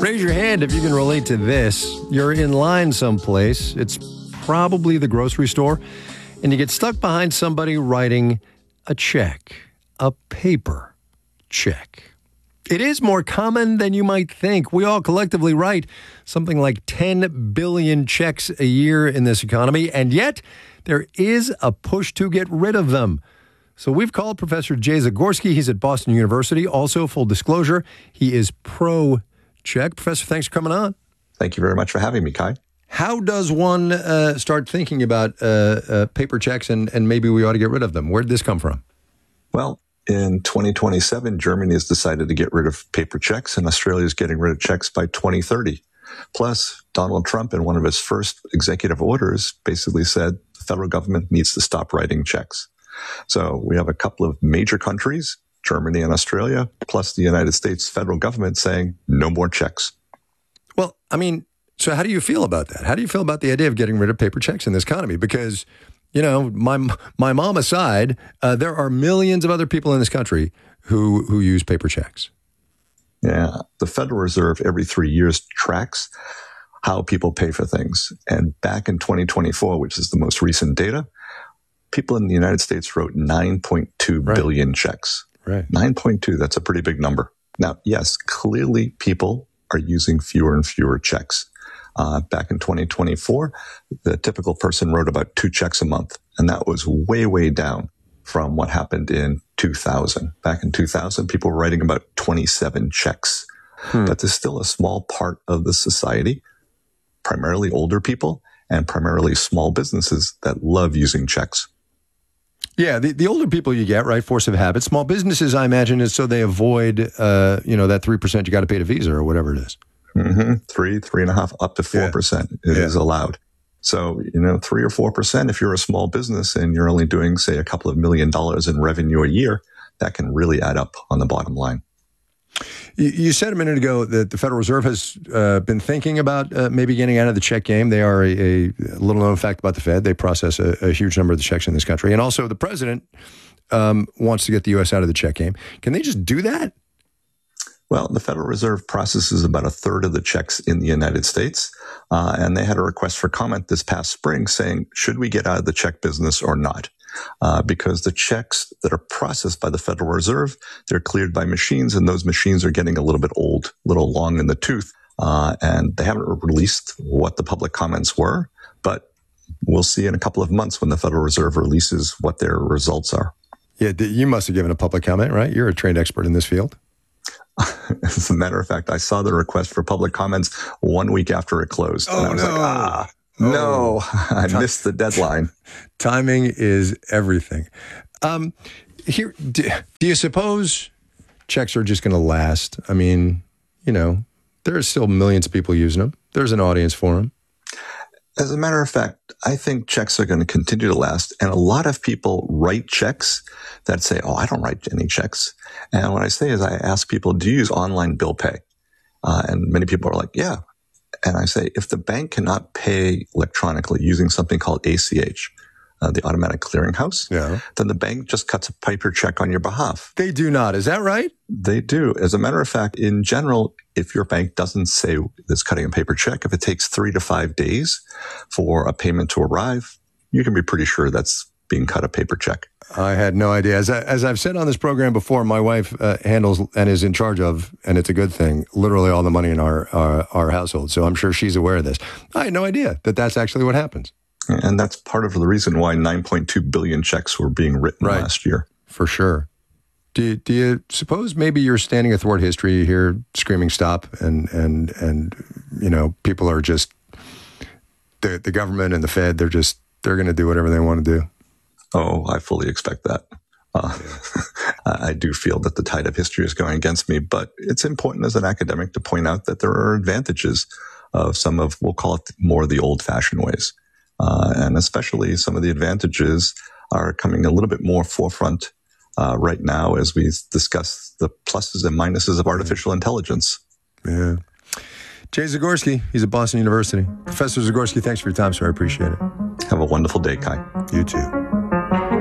Raise your hand if you can relate to this. You're in line someplace. It's probably the grocery store, and you get stuck behind somebody writing a check, a paper check. It is more common than you might think. We all collectively write something like 10 billion checks a year in this economy, and yet there is a push to get rid of them. So we've called Professor Jay Zagorski. He's at Boston University. Also, full disclosure, he is pro-check. Professor, thanks for coming on. Thank you very much for having me, Kai. How does one start thinking about paper checks and maybe we ought to get rid of them? Where did this come from? Well, in 2027, Germany has decided to get rid of paper checks, and Australia is getting rid of checks by 2030. Plus, Donald Trump, in one of his first executive orders, basically said the federal government needs to stop writing checks. So we have a couple of major countries, Germany and Australia, plus the United States federal government saying no more checks. Well, I mean, so how do you feel about that? How do you feel about the idea of getting rid of paper checks in this economy? Because, you know, my mom aside, there are millions of other people in this country who use paper checks. Yeah, the Federal Reserve every 3 years tracks how people pay for things. And back in 2024, which is the most recent data, people in the United States wrote 9.2 billion checks. Right. 9.2, that's a pretty big number. Now, yes, clearly people are using fewer and fewer checks. Back in 2024, the typical person wrote about 2 checks a month, and that was way, way down from what happened in 2000. Back in 2000, people were writing about 27 checks. But there's still a small part of the society, primarily older people and primarily small businesses, that love using checks. Yeah, the older people you get, right, force of habit. Small businesses, I imagine, is so they avoid, that 3% you got to pay to Visa or whatever it is. 3.5%, up to 4% is allowed. So, 3 or 4%, if you're a small business and you're only doing, say, a couple of $1 million in revenue a year, that can really add up on the bottom line. You said a minute ago that the Federal Reserve has been thinking about maybe getting out of the check game. They are a little known fact about the Fed. They process a huge number of the checks in this country. And also the president wants to get the U.S. out of the check game. Can they just do that? Well, the Federal Reserve processes about a third of the checks in the United States. And they had a request for comment this past spring saying, should we get out of the check business or not? Because the checks that are processed by the Federal Reserve, they're cleared by machines, and those machines are getting a little bit old, a little long in the tooth. And they haven't released what the public comments were, but we'll see in a couple of months when the Federal Reserve releases what their results are. Yeah, you must have given a public comment, right? You're a trained expert in this field. As a matter of fact, I saw the request for public comments 1 week after it closed. Oh, and I was no, I missed the deadline. Timing is everything. Do you suppose checks are just going to last? I mean, there are still millions of people using them. There's an audience for them. As a matter of fact, I think checks are going to continue to last. And a lot of people write checks that say, I don't write any checks. And what I say is I ask people, do you use online bill pay? And many people are like, yeah. And I say, if the bank cannot pay electronically using something called ACH, the automatic clearinghouse, then the bank just cuts a paper check on your behalf. They do not. Is that right? They do. As a matter of fact, in general, if your bank doesn't say it's cutting a paper check, if it takes 3 to 5 days for a payment to arrive, you can be pretty sure that's being cut a paper check. I had no idea. As I've said on this program before, my wife handles and is in charge of, and it's a good thing, literally all the money in our household. So I'm sure she's aware of this. I had no idea that that's actually what happens. And that's part of the reason why 9.2 billion checks were being written last year. For sure. Do you suppose maybe you're standing athwart history here, screaming stop, and people are just the government and the Fed, they're going to do whatever they want to do? Oh, I fully expect that. I do feel that the tide of history is going against me, but it's important as an academic to point out that there are advantages of some of, we'll call it more the old-fashioned ways. And especially some of the advantages are coming a little bit more forefront right now as we discuss the pluses and minuses of artificial intelligence. Yeah. Jay Zagorski, he's at Boston University. Professor Zagorski, thanks for your time, sir. I appreciate it. Have a wonderful day, Kai. You too.